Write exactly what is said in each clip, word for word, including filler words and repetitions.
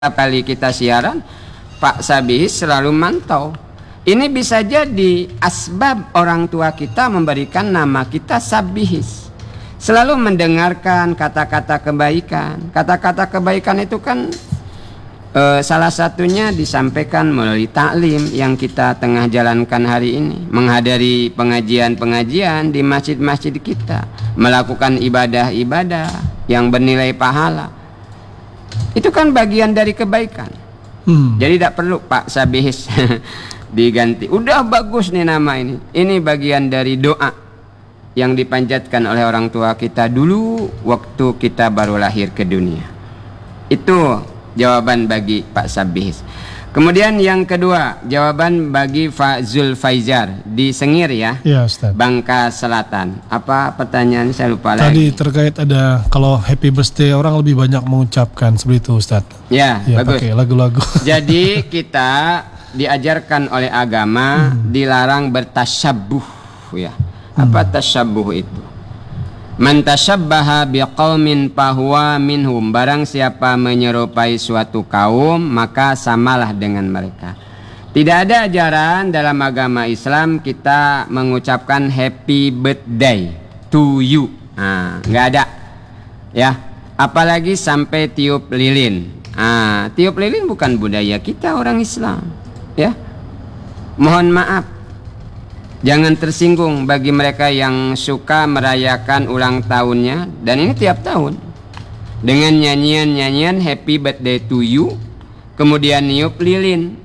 kali kita siaran, Pak Sabihis selalu mantau. Ini bisa jadi asbab orang tua kita memberikan nama kita Sabihis. Selalu mendengarkan kata-kata kebaikan. Kata-kata kebaikan itu kan eh, salah satunya disampaikan melalui taklim yang kita tengah jalankan hari ini. Menghadiri pengajian-pengajian di masjid-masjid kita. Melakukan ibadah-ibadah yang bernilai pahala. Itu kan bagian dari kebaikan. hmm. Jadi tidak perlu Pak Sabihis diganti. Udah bagus nih nama ini. Ini bagian dari doa yang dipanjatkan oleh orang tua kita dulu waktu kita baru lahir ke dunia. Itu jawaban bagi Pak Sabihis. Kemudian yang kedua, jawaban bagi Pak Zulfaizar di Sengir ya, ya Ustaz. Bangka Selatan. Apa pertanyaan saya lupa lagi. Tadi terkait ada kalau happy birthday orang lebih banyak mengucapkan seperti itu Ustaz. Ya, ya bagus. Pakai lagu-lagu. Jadi kita diajarkan oleh agama hmm. dilarang bertasyabuh ya. Apa hmm. tasyabuh itu? Man tasyabbaha biqaumin fahuwa minhum. Barang siapa menyerupai suatu kaum maka samalah dengan mereka. Tidak ada ajaran dalam agama Islam kita mengucapkan happy birthday to you. Nah, nggak ada. Ya, apalagi sampai tiup lilin. Ah, tiup lilin bukan budaya kita orang Islam. Ya. Mohon maaf. Jangan tersinggung bagi mereka yang suka merayakan ulang tahunnya. Dan ini tiap tahun dengan nyanyian-nyanyian happy birthday to you. Kemudian niup lilin.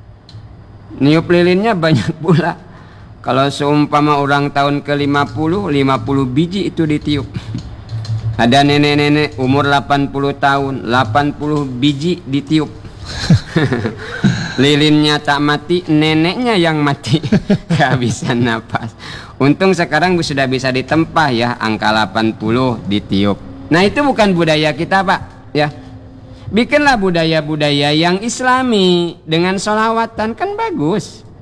Niup lilinnya banyak pula. Kalau seumpama ulang tahun ke lima puluh, lima puluh biji itu ditiup. Ada nenek-nenek umur delapan puluh tahun, delapan puluh biji ditiup. Lilinnya tak mati, neneknya yang mati. Kehabisan napas. Untung sekarang sudah bisa ditempah ya, angka delapan puluh ditiup. Nah itu bukan budaya kita Pak ya. Bikinlah budaya-budaya yang islami dengan sholawatan, kan bagus.